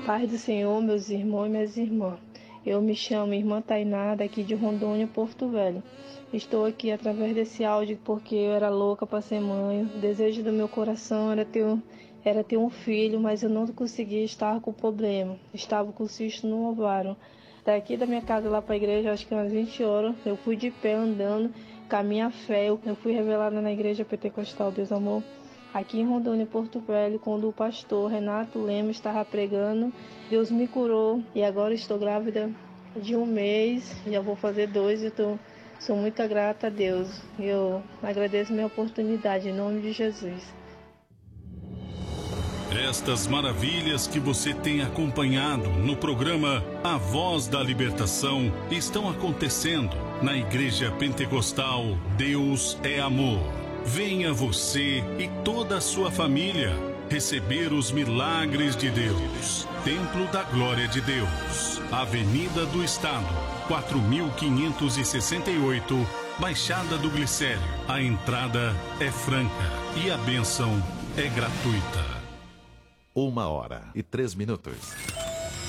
Paz do Senhor, meus irmãos e minhas irmãs. Eu me chamo Irmã Tainá, daqui de Rondônia, Porto Velho. Estou aqui através desse áudio porque eu era louca para ser mãe. O desejo do meu coração era ter um filho, mas eu não conseguia estar com problema. Estava com cisto no ovário. Daqui da minha casa lá para a igreja, acho que umas 20 horas, eu fui de pé andando com a minha fé. Eu fui revelada na igreja pentecostal Deus Amor, aqui em Rondônia, Porto Velho, quando o pastor Renato Lemos estava pregando. Deus me curou e agora estou grávida de 1 mês, já vou fazer 2 e sou muito grata a Deus. Eu agradeço a minha oportunidade, em nome de Jesus. Estas maravilhas que você tem acompanhado no programa A Voz da Libertação estão acontecendo na Igreja Pentecostal Deus é Amor. Venha você e toda a sua família receber os milagres de Deus. Templo da Glória de Deus, Avenida do Estado, 4568, Baixada do Glicério. A entrada é franca e a bênção é gratuita. 1h03.